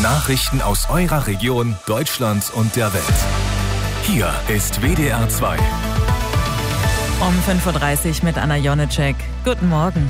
Nachrichten aus eurer Region, Deutschland und der Welt. Hier ist WDR 2. Um 5.30 Uhr mit Anna Jonecek. Guten Morgen.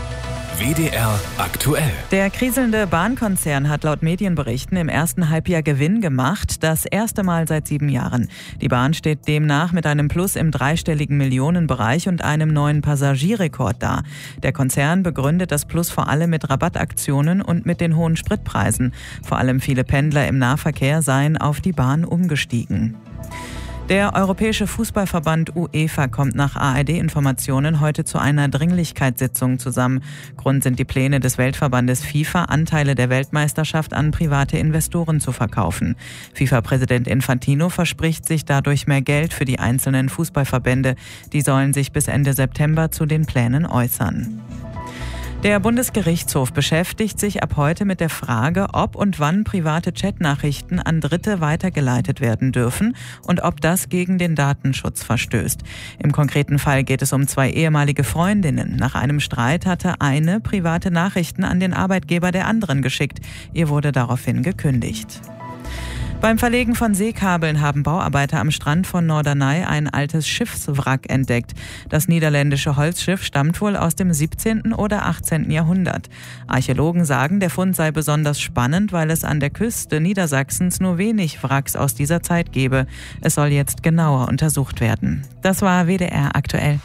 WDR aktuell. Der kriselnde Bahnkonzern hat laut Medienberichten im ersten Halbjahr Gewinn gemacht. Das erste Mal seit 7 Jahren. Die Bahn steht demnach mit einem Plus im dreistelligen Millionenbereich und einem neuen Passagierrekord da. Der Konzern begründet das Plus vor allem mit Rabattaktionen und mit den hohen Spritpreisen. Vor allem viele Pendler im Nahverkehr seien auf die Bahn umgestiegen. Der Europäische Fußballverband UEFA kommt nach ARD-Informationen heute zu einer Dringlichkeitssitzung zusammen. Grund sind die Pläne des Weltverbandes FIFA, Anteile der Weltmeisterschaft an private Investoren zu verkaufen. FIFA-Präsident Infantino verspricht sich dadurch mehr Geld für die einzelnen Fußballverbände. Die sollen sich bis Ende September zu den Plänen äußern. Der Bundesgerichtshof beschäftigt sich ab heute mit der Frage, ob und wann private Chatnachrichten an Dritte weitergeleitet werden dürfen und ob das gegen den Datenschutz verstößt. Im konkreten Fall geht es um 2 ehemalige Freundinnen. Nach einem Streit hatte eine private Nachrichten an den Arbeitgeber der anderen geschickt. Ihr wurde daraufhin gekündigt. Beim Verlegen von Seekabeln haben Bauarbeiter am Strand von Norderney ein altes Schiffswrack entdeckt. Das niederländische Holzschiff stammt wohl aus dem 17. oder 18. Jahrhundert. Archäologen sagen, der Fund sei besonders spannend, weil es an der Küste Niedersachsens nur wenig Wracks aus dieser Zeit gebe. Es soll jetzt genauer untersucht werden. Das war WDR aktuell.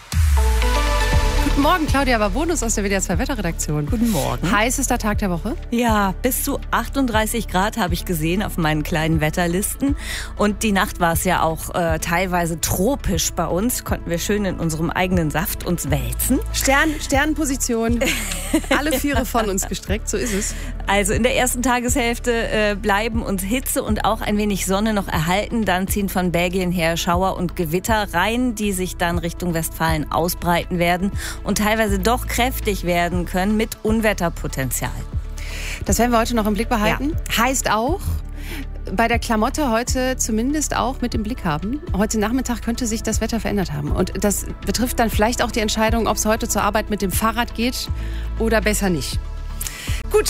Guten Morgen, Claudia Babonus aus der WDR 2 Wetterredaktion. Guten Morgen. Heißester Tag der Woche? Ja, bis zu 38 Grad habe ich gesehen auf meinen kleinen Wetterlisten. Und die Nacht war es ja auch teilweise tropisch bei uns. Konnten wir schön in unserem eigenen Saft uns wälzen. Sternposition, alle Viere von uns gestreckt, so ist es. Also in der ersten Tageshälfte bleiben uns Hitze und auch ein wenig Sonne noch erhalten. Dann ziehen von Belgien her Schauer und Gewitter rein, die sich dann Richtung Westfalen ausbreiten werden und teilweise doch kräftig werden können mit Unwetterpotenzial. Das werden wir heute noch im Blick behalten. Ja. Heißt auch, bei der Klamotte heute zumindest auch mit im Blick haben. Heute Nachmittag könnte sich das Wetter verändert haben. Und das betrifft dann vielleicht auch die Entscheidung, ob es heute zur Arbeit mit dem Fahrrad geht oder besser nicht. Gut.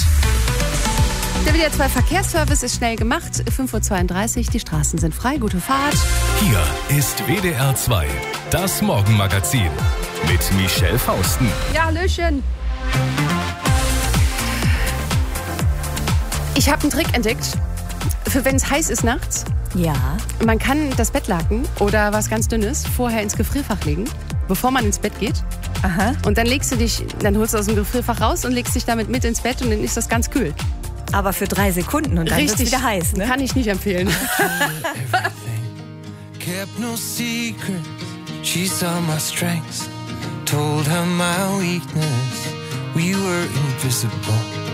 Der WDR 2 Verkehrsservice ist schnell gemacht. 5.32 Uhr, die Straßen sind frei. Gute Fahrt. Hier ist WDR 2, das Morgenmagazin mit Michelle Fausten. Ja, hallöchen. Ich habe einen Trick entdeckt, für wenn es heiß ist nachts. Ja. Man kann das Bettlaken oder was ganz Dünnes vorher ins Gefrierfach legen, bevor man ins Bett geht. Aha. Und dann holst du aus dem Gefrierfach raus und legst dich damit mit ins Bett und dann ist das ganz kühl. Aber für 3 Sekunden und dann wird es wieder heiß, ne? Kann ich nicht empfehlen. Kept no secrets, she saw my strengths, told her my weakness, we were invisible.